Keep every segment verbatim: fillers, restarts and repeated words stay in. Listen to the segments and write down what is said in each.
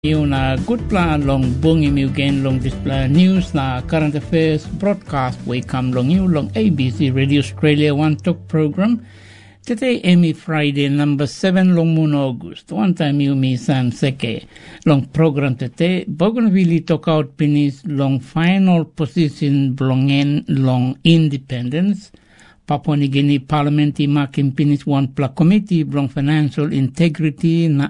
Yung na good plan long bungi mi again long display news na current affairs broadcast we come long you long A B C Radio Australia One Talk program. Today Emmy Friday number seven long moon August. One time you me Sam Seke long program today. Bougainville talk out pinis long final position belonging long independence. Papua New Guinea Parliament i makin pinis one pla committee belong financial integrity na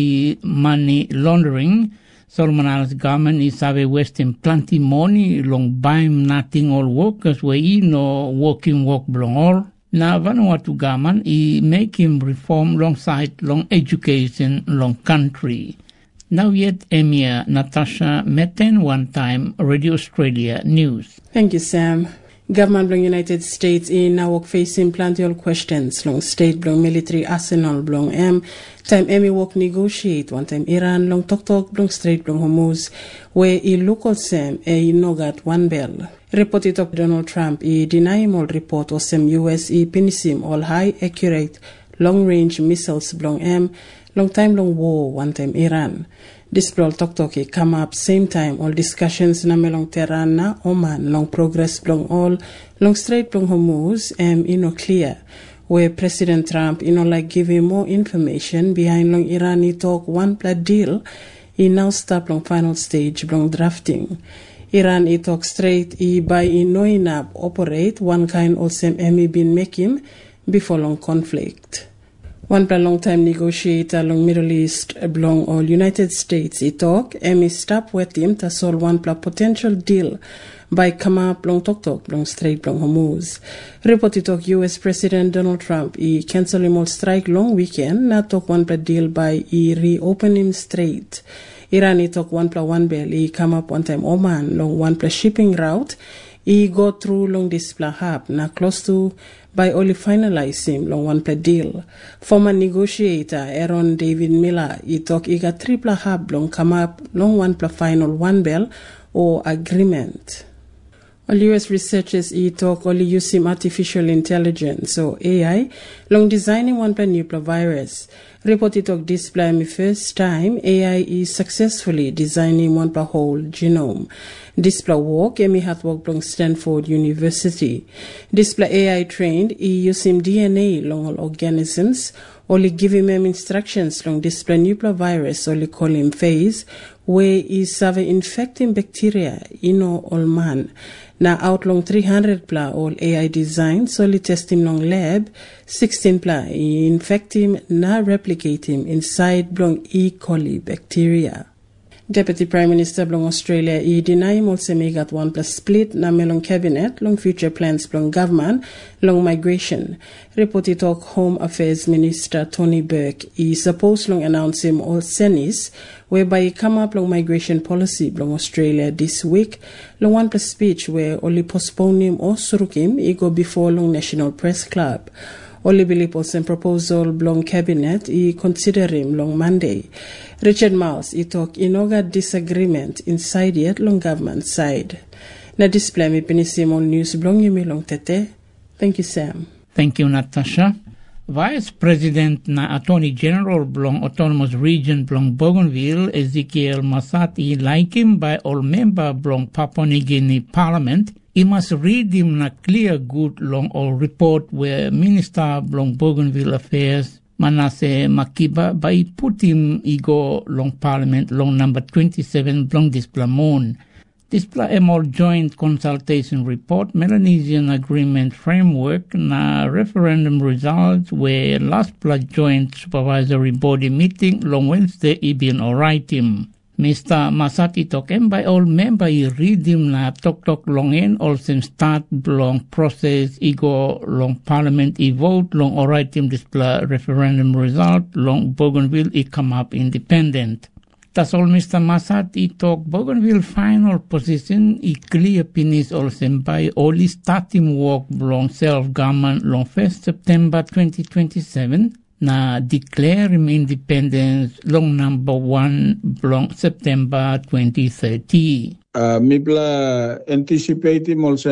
anti-money laundering. Solomon Islands government is have western plenty money long baim nothing all workers we no working work belong all. Na Vanuatu government i make him reform long side long education long country. Now yet Emir Natasha Meten one time Radio Australia News. Thank you, Sam. Government belong United States in now facing plenty of questions. Long state belong military arsenal belong M. Time Emmy work negotiate. One time Iran long talk talk belong straight belong Hormuz. Where i local Sam e nogat one bell. Report it up Donald Trump i deny him all report or some U S i pinisim all high accurate long range missiles belong M. Long time long war one time Iran. This blog talk talk come up same time all discussions na melong Tehran na Oman long progress long all long straight long Hormuz and you know clear where President Trump you know like giving more information behind long Irani talk one plat deal he now stop long final stage long drafting. Iran he talk straight he by in knowing up operate one kind of same Emmy been making before long conflict. One plan long time negotiator long Middle East belong all United States he talk Emmy stop with him to solve one plan potential deal by come up long talk talk long straight long Hormuz. Report he talk U S President Donald Trump he cancel him all strike long weekend not talk one plan deal by he reopen him straight. Iran he talk one plan one bell he come up one time Oman long one plan shipping route he go through long this plan hub na close to by only finalize him long one play deal. Former negotiator Aaron David Miller he talk he got triple hub long come up long one play final one bell or agreement. All U S researchers he talk only using artificial intelligence or A I long designing one play new virus. Report it talk display me first time A I is successfully designing one play whole genome. Display work Emmy had work long Stanford University. Display A I trained he using D N A long all organisms only give him instructions long display nuclear virus only call him phase where he serve infecting bacteria in all man. Now out long three hundred pla all A I designs only test him long lab sixteen pla he infect him now replicate him inside long E. coli bacteria. Deputy Prime Minister belong Australia he deny him also may got one plus split na melong cabinet long future plans belong government long migration. Report it talk Home Affairs Minister Tony Burke he supposed long announce him all senis whereby he come up long migration policy belong Australia this week long one plus speech where only postpone him or suruk him he go before long National Press Club. Only believe also proposal belong cabinet he consider him long Monday. Richard Mouse he talk inoga disagreement inside yet long government side. Na display me pinisimol news belong you me long tete. Thank you, Sam. Thank you, Natasha. Vice President na Attorney General belong Autonomous Region belong Bougainville Ezekiel Masati like him by all member belong Papua New Guinea Parliament. He must read him na clear good long all report where Minister belong Bougainville Affairs Manasseh Makiba by put him ego long Parliament long number twenty-seven belong Displamon. Displa all joint consultation report Melanesian agreement framework na referendum results where last pla joint supervisory body meeting long Wednesday he been alright him. Mister Masati talk him by all member he read him na talk talk long in also start long process ego long parliament he vote long alright him display referendum result long Bougainville he come up independent. That's all Mister Masati talk Bougainville final position he clear pinis also by only starting work long self-government long first September twenty twenty-seven. Na declare him independence long number one long September twenty thirty. Uh, Mibla anticipating also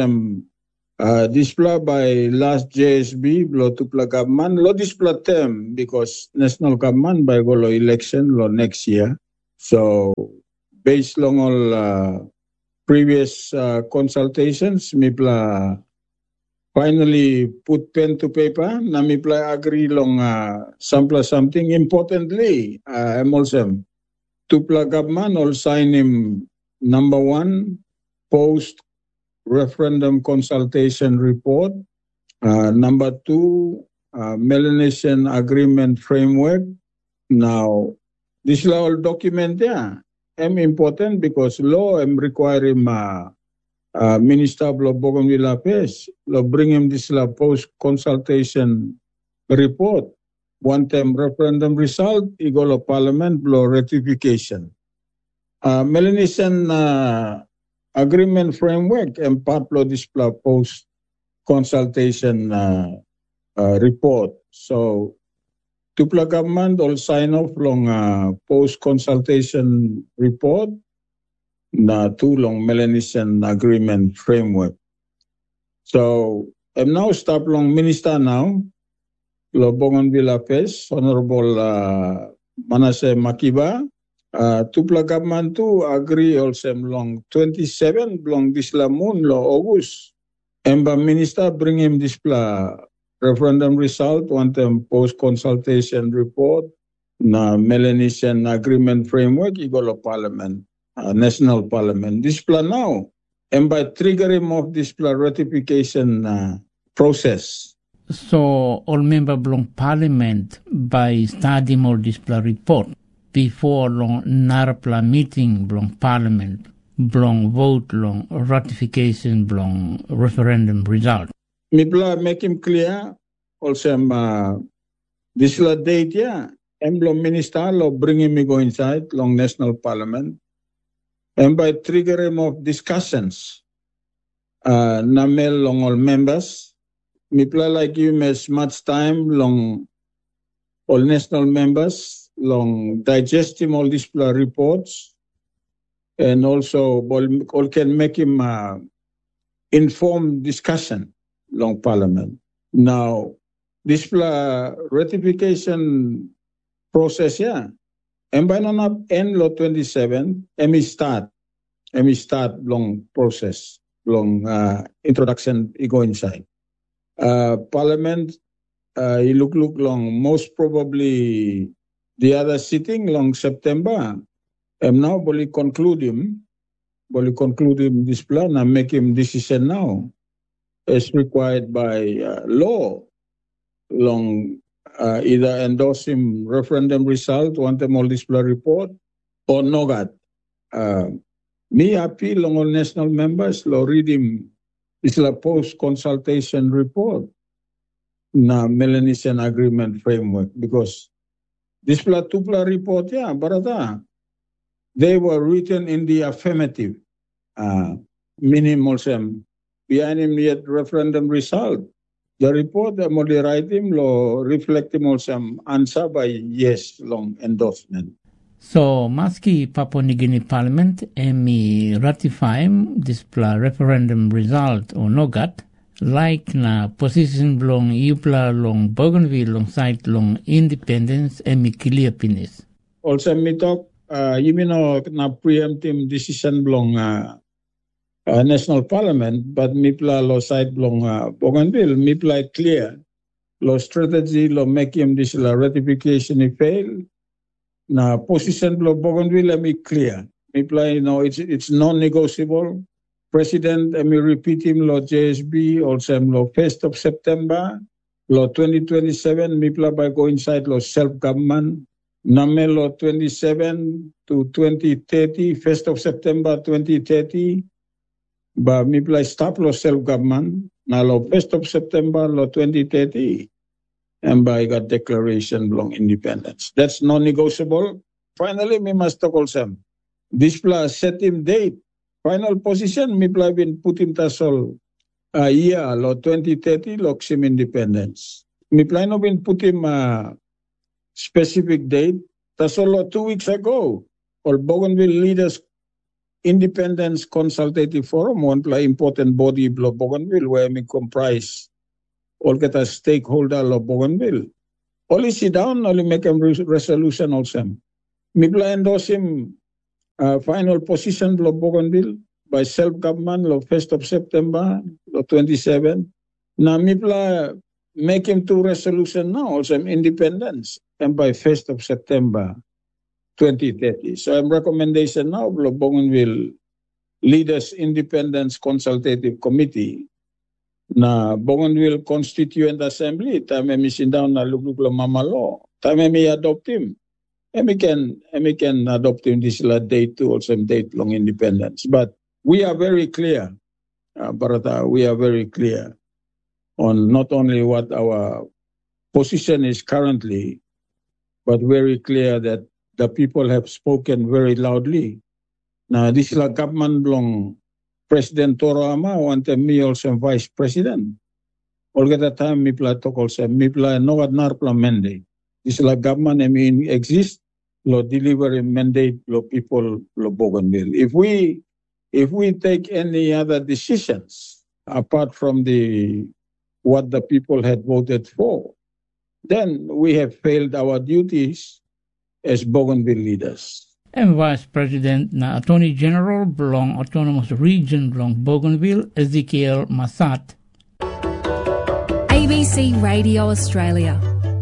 uh, display by last J S B blow to pla government lo display them because national government by go lo election lo next year. So based on all uh, previous uh, consultations, mipla finally put pen to paper, na mipla agree long uh, sampla something. Importantly, uh, I'm also Tupla government all sign him number one post referendum consultation report. Uh, number two, uh, Melanesian agreement framework. Now, this is all document there. I'm important because law am requiring uh, uh, Minister of Bougainville Affairs to bring him this uh, post consultation report. One time referendum result, equal of parliament, blow ratification. Uh, Melanesian uh, agreement framework and part of this post consultation uh, uh, report. So, Tupla government all sign off long uh, post consultation report na two long Melanesian agreement framework. So, I'm now stop long minister now. Lo Bougainville Affairs, Honorable uh, Manasseh Makiba, uh, Tupla government to agree also long twenty-seven long this la moon lo August. Emba minister bring him this pla referendum result, one time post consultation report, na Melanesian agreement framework, equal of parliament, uh, national parliament. This pla now, and by triggering of this pla ratification uh, process. So all member belong parliament by studying all this pla report before long narpla meeting belong parliament belong vote long ratification belong referendum result. Mipla make him clear also uh, this la date yeah and belong minister lo bring him go inside long national parliament and by triggering of discussions uh, namel long all members. Mipla like you as much time long all national members long digesting all these reports and also all can make him uh, informed discussion long parliament. Now this ratification process yeah and by non up end law twenty-seven and we start and we start long process long uh, introduction you go inside. Uh, Parliament, uh, you look look long. Most probably, the other sitting long September. And now, will conclude him, will conclude him this plan and make him decision now, as required by uh, law. Long uh, either endorse him referendum result, want them all this plan report, or not. Uh, me appeal long all national members, law read him. It's a post-consultation report na Melanesian agreement framework because this Tupla report, yeah, barata, they were written in the affirmative, uh, meaning also behind immediate referendum result. The report, the only writing, lo reflect also answer by yes, long endorsement. So, maski Papua New Guinea Parliament emi ratify this pla referendum result or nogat, like na position belong Eupla long Bougainville long site long independence emi clear pinis. Also, me talk, uh, you know, na preemptive decision belong uh, uh, national parliament, but me pla lo site belong uh, Bougainville, me pla clear, lo strategy lo make him this la ratification if fail. Na position of Bougainville, let me clear. Reply, you know, it's it's non-negotiable. President, let me repeat him, law J S B, also law first of September, law twenty twenty-seven, Mipla by go inside law self-government. Name law twenty-seven to twenty thirty, first of September twenty thirty, but Mipla stop law self-government. Now law first of September, law twenty thirty. And by got declaration belong independence. That's non-negotiable. Finally, we must talk also. This plus set him date. Final position, me play been put him tasol a year, lo twenty thirty, locks him independence. Me play no been put him a specific date. Tasol two weeks ago, all Bougainville leaders independence consultative forum, one play important body of Bougainville where me comprise all get a stakeholder of Bougainville. Only sit down, only make a resolution also. Me pla endorse him uh, final position lo Bougainville by self-government lo first of September lo twenty-seven. Na me pla make him two resolution now also independence and by first of September twenty thirty. So I'm recommendation now lo Bougainville Leaders Independence Consultative Committee na Bougainville Constituent Assembly time mi sit down na luglug lo mamalo time mi adopt him. And we can, and we can adopt in this date to also date long independence. But we are very clear, uh, Barata, we are very clear on not only what our position is currently, but very clear that the people have spoken very loudly. Now, this is a government belong President Toro Ama wanted me also Vice President. All at the time, me pla talk also, me pla no adnar pla mandate. This is a government I mean exist. Lo deliver a mandate lo people lo Bougainville. If we if we take any other decisions apart from the what the people had voted for, then we have failed our duties as Bougainville leaders. And Vice President na Attorney General belong Autonomous Region belong Bougainville, Ezekiel Massat. A B C Radio Australia.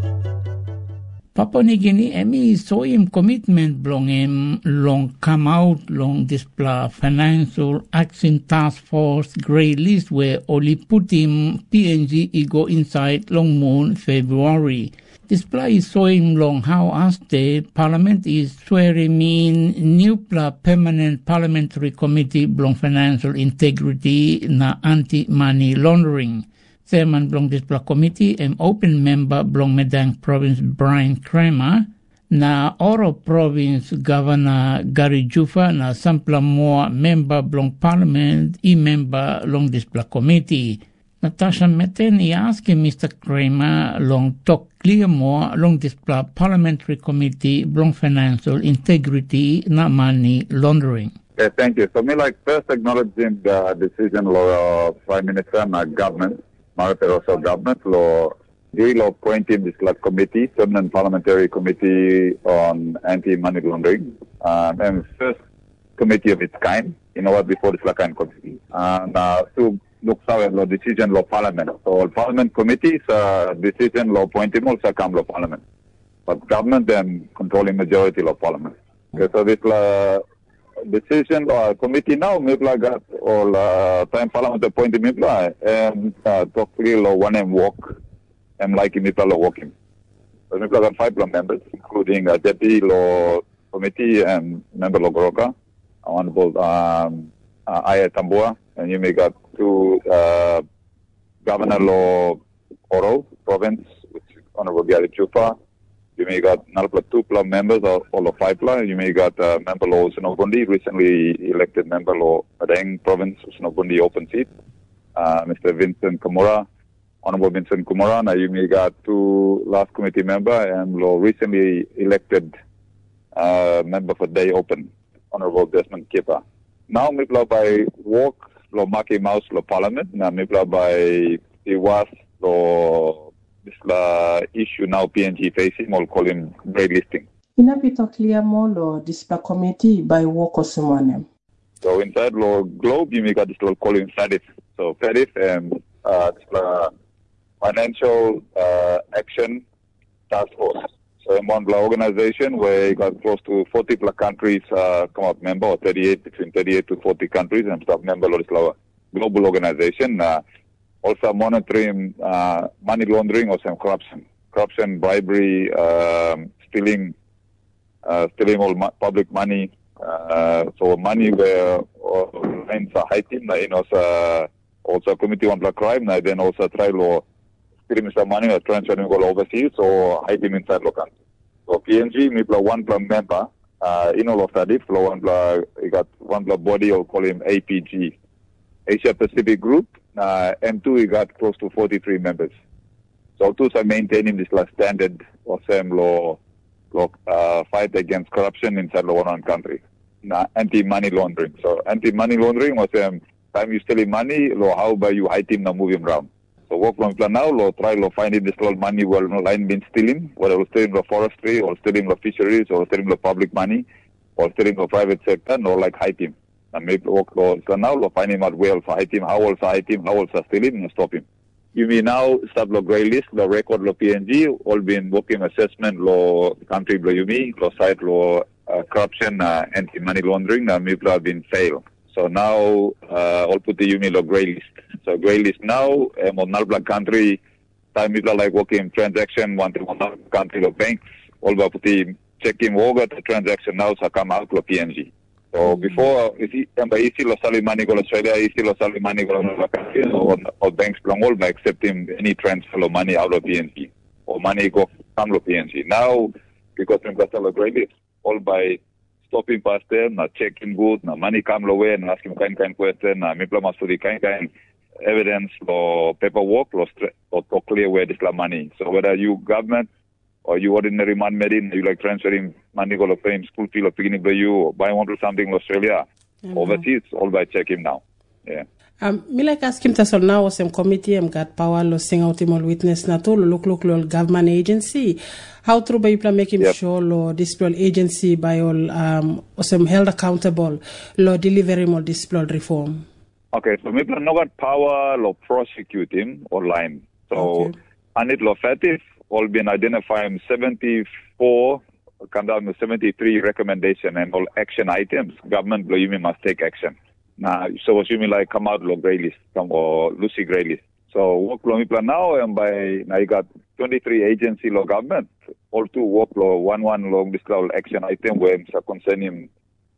Papua New Guinea emi saw him commitment belong him long come out long display financial action task force grey list where only put him P N G he go inside long moon February. Display is showing long how as the parliament is swearing in new permanent parliamentary committee belong financial integrity na anti-money laundering. Chairman belong this committee and open member belong Medang Province Brian Kramer na Oro Province Governor Gary Jufa na sampla more member belong parliament e member long this committee. Natasha Meten he asking Mister Kramer long talk clear more long this parliamentary committee belong financial integrity na money laundering. Okay, thank you. So me like first acknowledging the decision of uh, Prime Minister and uh, government. Maraperoso government law law appointed this like committee, permanent parliamentary committee on anti-money laundering, um, and first committee of its kind, you know what, before this like kind committee. And uh, so looks out at law decision law parliament. So parliament committees, uh, decision law appointed also come law parliament. But government then controlling majority law parliament. Okay, so this uh, decision or uh, committee now maybe like got all uh, time parliament appointed maybe and uh, talk real one and walk and like maybe walking. So maybe got five members, including uh, deputy law committee and member law Goroka, honorable um, uh, Aya Tambua, and you may got two uh, governor law Oro province, which is honorable Gary Chupa. You may got another two club members or all of five club. You may got uh, member law Sinobundi, recently elected member law Madang Province Sinobundi open seat. Uh, Mister Vincent Kumura, Honorable Vincent Kumura. Now you may got two last committee member and law recently elected uh, member for day open, Honorable Desmond Kipa. Now mipla by walk law Maki Mouse law Parliament. Now mipla by Iwas law. This uh, issue now P N G facing, we'll call him grey listing. Inapita clear more law this committee by work Osimonem. So inside law globe, you may got this law call him FADIF. So FADIF and uh, uh, financial uh, action task force. So in one organization where you got close to forty plus countries uh, come up member, or thirty-eight between thirty-eight to forty countries and staff member of this global organization. Uh, Also monitoring uh, money laundering or some corruption, corruption, bribery, um, stealing, uh, stealing all mo- public money. Uh, so money where lines are hiding, you know, also, also committee on black crime, and then also try law stealing some money or transferring all overseas or hiding inside local. So P N G, me plus one plus member, uh, in all of that, if one plus, you got one plus body, or call him A P G, Asia Pacific Group. Uh, M two, we got close to forty-three members. So, two are maintaining this last standard of same law, law uh, fight against corruption inside the one country. Nah, anti-money laundering. So, anti-money laundering was um, time you stealing money, law how about you hide him now move him around. So work long plan now, lo try lo finding this little money well no line been stealing, whether it's stealing the forestry or stealing the fisheries or stealing the public money or stealing the private sector, no like hide him. And maybe work lo so now lo find him at well for hide him, how also hide him, how also stealing and stop him. You mean now start lo grey list, lo record lo P N G, all been working assessment lo country lo you mean, lo site lo uh, corruption, uh, anti-money laundering, and maybe have been failed. So now uh, all put the you mean lo grey list. So grey list now, um, on Nalbla country, time people like working transaction, one to one country lo banks, all about put checking over the transaction now, so come out lo P N G. So mm-hmm. before, if you easy lo sali money go Australia, easy lo sali money go Nalbla country, or, or banks long all by accepting any transfer of money out of P N G, or money go come lo P N G. Now, because we got a grey list, all by stopping past them, na checking good, na money come lo way, and asking kind kind question, na people must do the kind kind evidence or paperwork or, or, or clear where this money. So whether you government or you ordinary man made in, you like transferring money go to paying school fee or beginning by you or buy one to something in Australia, mm-hmm. overseas, all by check him now. Yeah. Um, me like ask him to so now some committee um got power lo sing out him all witness na to look look lo government agency. How true by you make him yep. sure lo display agency by all um some held accountable lo delivery more display reform. Okay, so people not got power to prosecute him online. So, okay. and it effective, all been identified seventy-four, come down to seventy-three recommendation and all action items. Government, you mean, must take action. Now, so what you mean like come out lo grey list, come or Lucy grey list. So work lo people now and by now you got twenty-three agency lo government, all two work lo one one lo this action item where it's concerning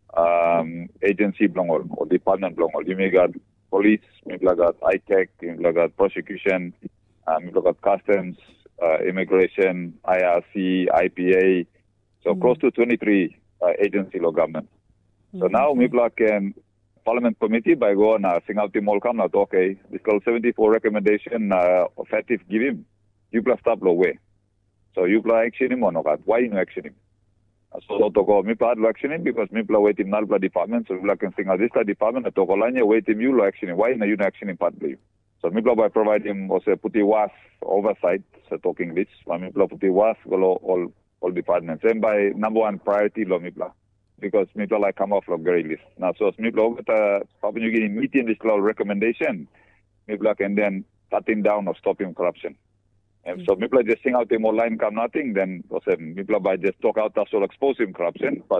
um agency belong all or department belong all. You may got police, maybe got I T E C, maybe got prosecution, um, maybe got customs, uh, immigration, I R C, I P A. So mm-hmm. close to twenty-three uh, agency law government. Mm-hmm. So now maybe can Parliament committee by go on uh, sing out the all come out okay. This called seventy-four recommendation uh, effective give him. You plus stop law way. So you plus action him or not? Why you no action him? So to go me part action him because me play wait him nalbla department so we can sing this department to go line wait him you action him. Why no you no action him part play? So me play by provide him also put the was oversight so talking this. Me play put the was go all all departments and by number one priority lo me play because me play like come off of grey list. Now so me play with uh Papua New Guinea meeting this law recommendation me play can then cutting down or stopping corruption. And so people just sing out him online come nothing, then people by just talk out that's all expose him corruption. But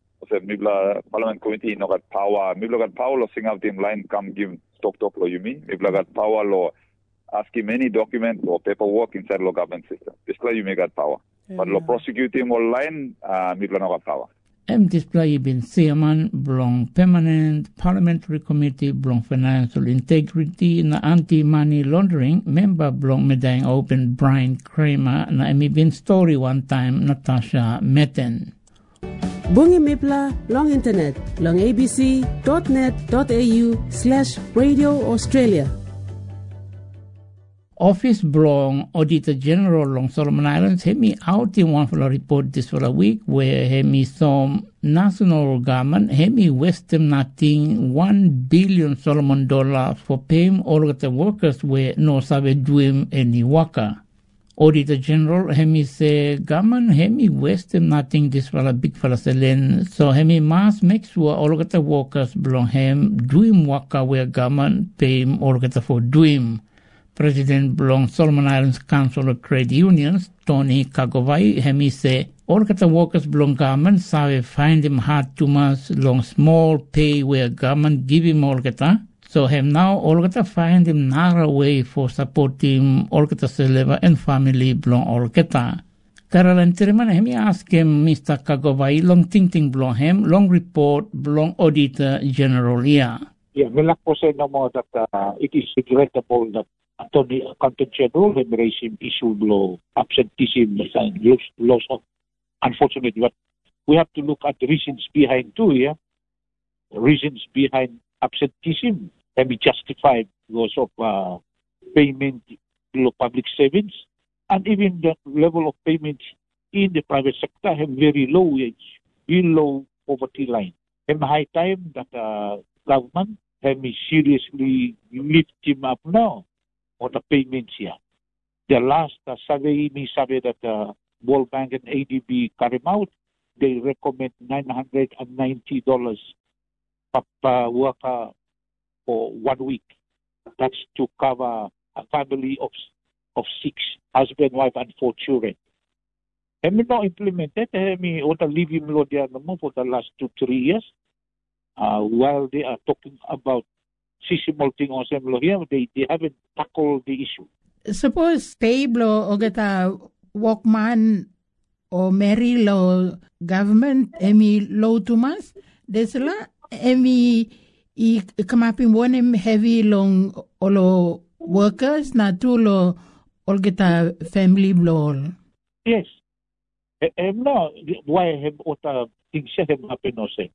people Parliament committee no got power, people got power to sing out him line come give talk talk lo you mean. People got power to ask him any document or paperwork inside the government system. This way you may got power. Yeah. But lo prosecute him online, uh people no got power. M display been chairman belong permanent parliamentary committee belong financial integrity na anti-money laundering member belong medang open Brian Kramer na emi been story one time Natasha Metten. Bungi Mipla long internet long abc dot net dot a u slash radio Australia. Office belong Auditor General long Solomon Islands hemi out in one for a report this for a week where hemi some national government hemi western nothing one billion Solomon dollars for paying all of the workers where no sabe doing any waka. Auditor General hemi say government hemi western nothing this for a big for a selen so hemi must make sure all of the workers belong him doing waka where government pay all of the for doing. President belong Solomon Islands Council of Trade Unions, Tony Kagovai, hemi say, all the workers belong government, so find him hard too much long small pay where government give him all the so him now all the find him narrow way for supporting all the celebrity and family belong all the Caroline Tiriman, hemi ask him, Mister Kagovai, long thinking belong him, long report belong Auditor General, yeah. Yeah, Milak po say no more that uh, it is regrettable that Attorney Accountant General have raised him issue law absenteeism and loss of unfortunately. But we have to look at the reasons behind too here. The reasons behind absenteeism can be justified because of uh, payment to public savings and even the level of payment in the private sector have very low wage, below poverty line. And high time that uh, government have seriously lift him up now. on the payments here. The last uh, survey, me survey that uh, World Bank and A D B carried out, they recommend nine hundred ninety dollars per, per worker for one week. That's to cover a family of of six, husband, wife, and four children. And we not implemented, we what living law there for the last two, three years. Uh, while they are talking about small thing on some law here, they, they haven't tackled the issue. Suppose Pablo ogata workman or Mary law government emi law tumas desla emi I kamapin one heavy long olo workers na tulo olgeta family law. Yes. Em no why him ota things him happen no say.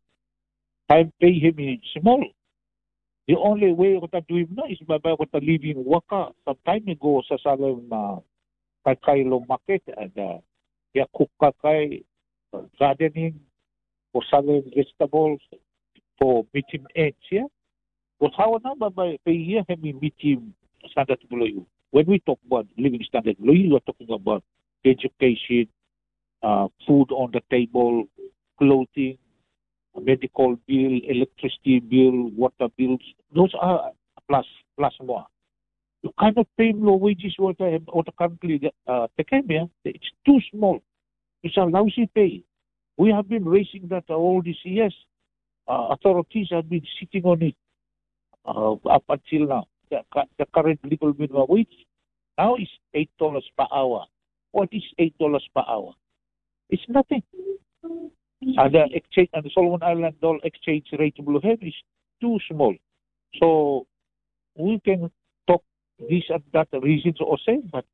I pay him small. The only way what I do him now is by what a living worker. Some time ago sa salam na kakay long market and uh, ya cook kakay uh, gardening or selling vegetables for meeting ends, yeah? But how now by pay here have we meeting standard below you? When we talk about living standard below you, are talking about education, uh, food on the table, clothing, medical bill, electricity bill, water bills. Those are plus plus more. You cannot pay low wages what I what currently uh, taken here. It's too small. It's a lousy pay. We have been raising that all these years. Uh, authorities have been sitting on it uh, up until now. The, the current legal minimum wage now is eight dollars per hour. What is eight dollars per hour? It's nothing. And the exchange and the Solomon Island dollar exchange rate is too small. So we can talk this and that reasons or say, but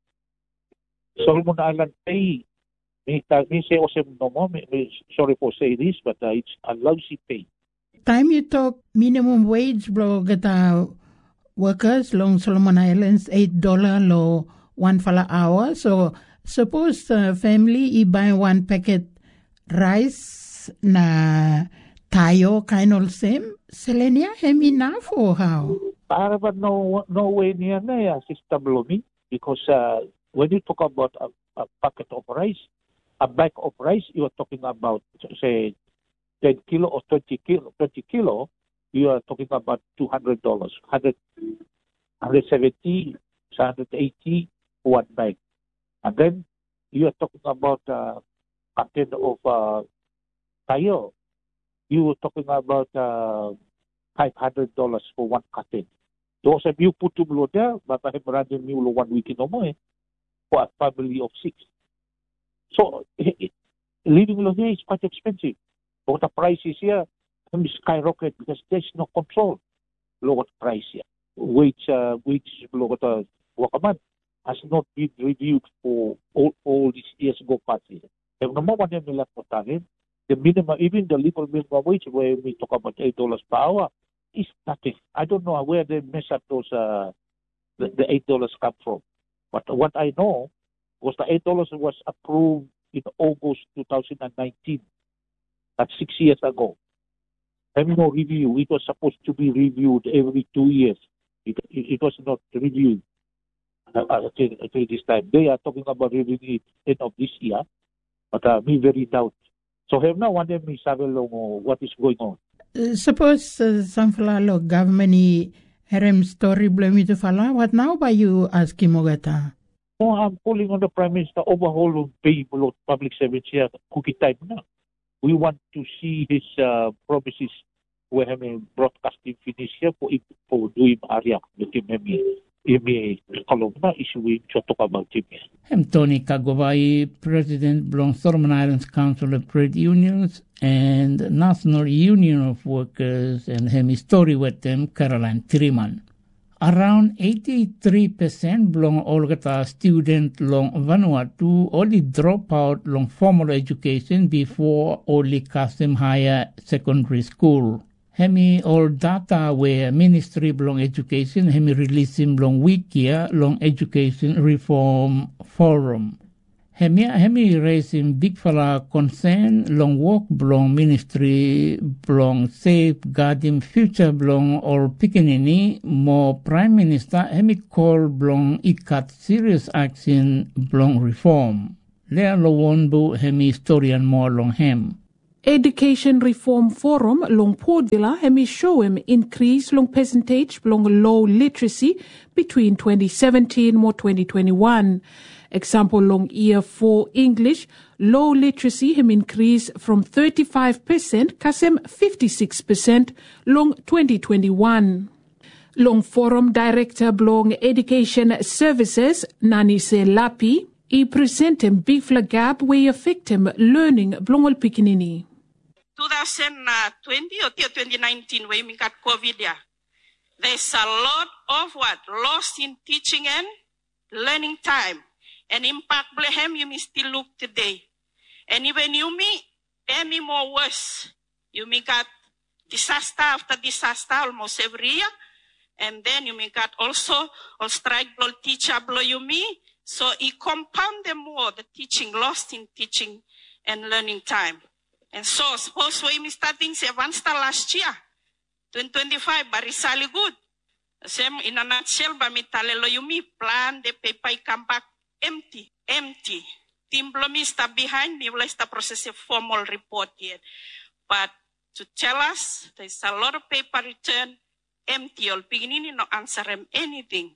Solomon Island pay. Me, me say also no more. Sorry for saying this, but uh, it's a lousy pay. Time you talk minimum wage, bro, get uh, workers long Solomon Islands eight dollar lo one fala hour. So suppose uh, family I buy one packet rice na tayo kind of same. Selenia hem enough or how? Uh, but no no way near na Sister Blooming, because uh, when you talk about a, a packet of rice, a bag of rice, you are talking about say ten kilo or twenty kilo, twenty kilo, you are talking about two hundred dollars, hundred, hundred seventy, hundred eighty one bag, and then you are talking about uh, carton of uh, tayo. You are talking about uh, five hundred dollars for one carton. Those of you put to below there, but I have random you one week no more for a family of six. So it, it, living below here is quite expensive. But the prices here skyrocket because there's no control. Lower price here. Wage, uh, wage below the workman has not been reviewed for all, all these years ago past here. If no more one them left for target, the minimum, even the legal minimum wage where we talk about eight dollars per hour is nothing. I don't know where they mess up those uh, the, the eight dollars come from. But what I know was the eight dollars was approved in August two thousand nineteen. That's six years ago. There was no review. It was supposed to be reviewed every two years. It, it, it was not reviewed uh, until, until this time. They are talking about reviewing it end of this year, but uh, me very doubt. So have now one them what is going on. Uh, suppose uh, some falalo government harem story blame to fala. What now by you asking Mogata? No, I'm calling on the Prime Minister overhaul of pay below public service here cookie time now. We want to see his uh, promises where I mean broadcasting finish here for for doing area with him imi kolom na issue to talk about him. I'm Tony Kagowai, President Blong Solomon Islands Council of Trade Unions and National Union of Workers, and him story with them Caroline Triman. Around eighty-three percent belong Olgata student long Vanuatu only drop out long formal education before only custom higher secondary school. Hemi all data where Ministry belong education hemi releasing long week year long education reform forum. Hemi hemi raising big fella concern long work belong ministry belong safeguarding future belong or pikinini more prime minister hemi call belong ikat serious action belong reform. Lea lo wonbu hemi historian more long hem. Education Reform Forum long Port Villa hemi show him increase long percentage long low literacy between twenty seventeen more twenty twenty-one. Example long year four English, low literacy him increase from thirty-five percent kasem fifty-six percent long twenty twenty-one. Long Forum Director belong Education Services Nanise Lapi, he present him big flag gap where affect him learning belong pikinini. twenty twenty or twenty nineteen where we got COVID yeah. There's a lot of what lost in teaching and learning time. And impact Blehem you may still look today. And even you may any more worse. You may got disaster after disaster almost every year. And then you may got also or strike blow teacher blow you me. So it compound them more the teaching lost in teaching and learning time. And so suppose we starting seven star last year. twenty twenty-five but it's really good. Same in a nutshell but me tell you me plan the paper come back empty, empty. Team Blomista behind me, will start process a formal report yet. But to tell us, there's a lot of paper return empty. All beginning no answer them anything.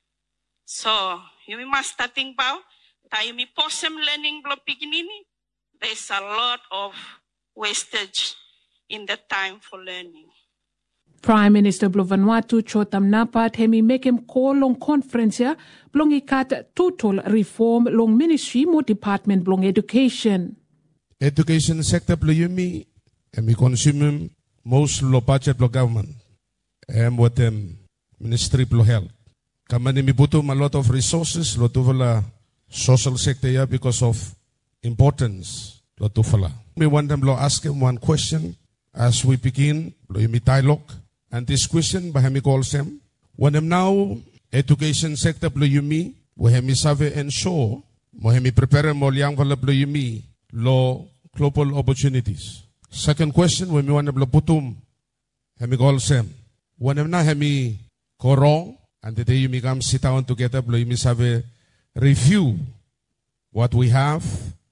So you must start think about time me possum learning blo beginning. There's a lot of wastage in the time for learning. Prime Minister Blo Vanuatu Chotam Napat hemi make him call long conference ya blong ikat total reform long ministry mo department blong education. Education sector blo yumi hemi consume most low budget blo government. Em what em ministry blo health. Kamani mi butuh a lot of resources lo tuvala social sector ya because of importance lo tuvala. We want them to ask him one question as we begin lo yumi dialogue. And this question, bahami calls them, when I'm now education sector blo yumi, bahami save ensure, bahami prepare mo liang vala blo yumi, lo global opportunities. Second question, when we want to blo putum, hami calls them, when I'm now hami go wrong, and the day yumi come sit down together, blo yumi save review what we have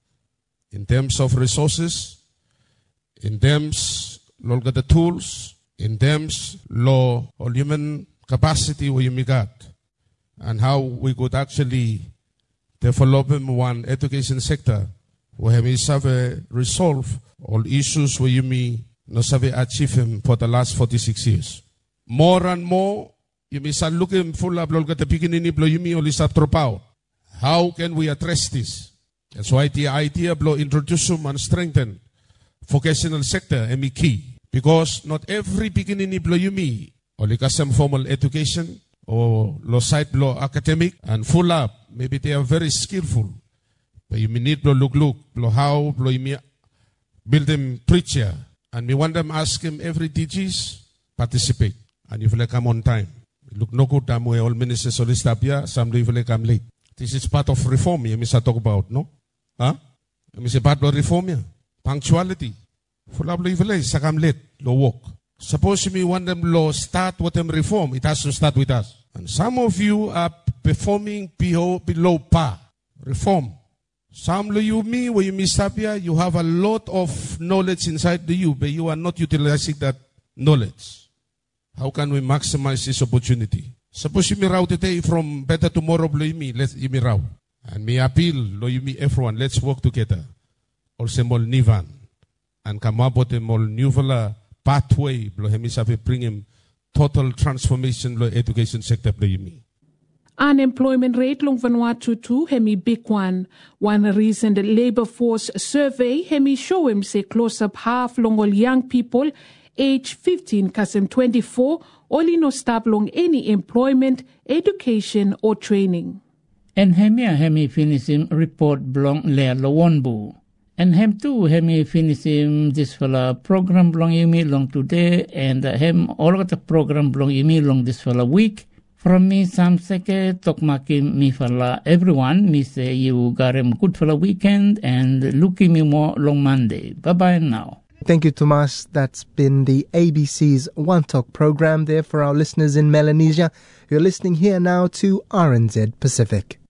in terms of resources, in terms of the tools, in terms law or human capacity we you got, and how we could actually develop one education sector where we have resolve all issues where you may not have achieved him for the last forty-six years. More and more, you may start looking full of the beginning you may only start drop out. How can we address this? That's why the idea of introduce and strengthen vocational sector is key. Because not every beginning blow you me, or like some formal education, or low side blow academic, and full up. Maybe they are very skillful. But you may need blow look look, blow how, blow you me build them preacher. And we want them ask him every D Gs, participate. And if they come on time. Look no good time where all ministers only stop here, some do if they come late. This is part of reform, you may talk about, no? Huh? You may say part of reform here. Punctuality. Full up if they sakam late, low work. Suppose we want them to start with them reform, it has to start with us. And some of you are performing below, below par. Reform. Some of you, me, where you miss here, you have a lot of knowledge inside the you, but you are not utilizing that knowledge. How can we maximize this opportunity? Suppose you me route today from better tomorrow, blow me, let's you me route. And me appeal, lo you me everyone, let's work together. Also more Nivan. And come up with a more new pathway, blow him is bring him total transformation blow education sector blow you me. Unemployment rate long Vanuatu too hemi big one. One recent labor force survey hemi show him say close up half long all young people age fifteen kasem twenty-four only no stop long any employment, education or training. And hemi hemi finish him report belong le lawonbu. And hem too hemi finish him this fella program belong you me long today and uh, hem all of the program belong you me long this fella week. From me, Sam Seke, Tokmaki Mifala, everyone, me say you got a good for the weekend and looking me more long Monday. Bye-bye now. Thank you, Tomas. That's been the A B C's One Talk program there for our listeners in Melanesia. You're listening here now to R N Z Pacific.